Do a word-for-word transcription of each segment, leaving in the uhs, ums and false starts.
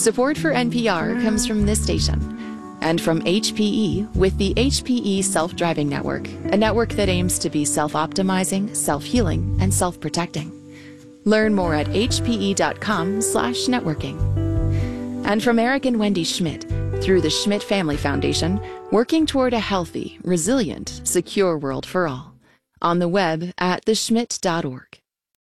Support for N P R comes from this station and from H P E with the H P E Self-Driving Network, a network that aims to be self-optimizing, self-healing, and self-protecting. Learn more at hpe.com slash networking. And from Eric and Wendy Schmidt, through the Schmidt Family Foundation, working toward a healthy, resilient, secure world for all. On the web at the schmidt dot org.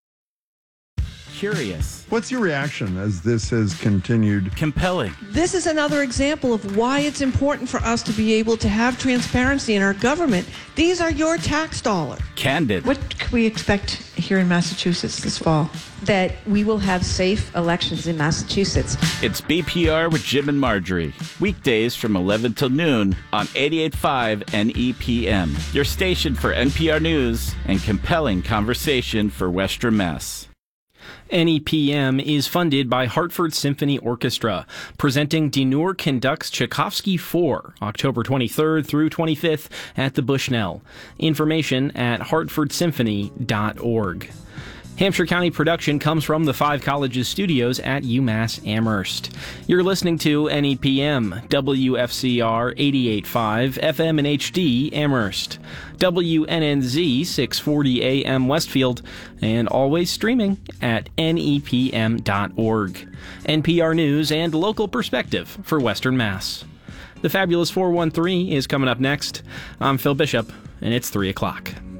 Curious. What's your reaction as this has continued? Compelling. This is another example of why it's important for us to be able to have transparency in our government. These are your tax dollars. Candid. What can we expect here in Massachusetts this fall? That we will have safe elections in Massachusetts. It's B P R with Jim and Marjorie. Weekdays from eleven till noon on eighty-eight point five N E P M. Your station for N P R News and compelling conversation for Western Mass. N E P M is funded by Hartford Symphony Orchestra, presenting Die Nur conducts Tchaikovsky four, October twenty-third through twenty-fifth at the Bushnell. Information at hartford symphony dot org. Hampshire County production comes from the Five Colleges studios at UMass Amherst. You're listening to N E P M, W F C R eighty-eight point five, F M and H D Amherst, W N N Z six forty A M Westfield, and always streaming at N E P M dot org. N P R News and local perspective for Western Mass. The Fabulous four one three is coming up next. I'm Phil Bishop, and it's three o'clock.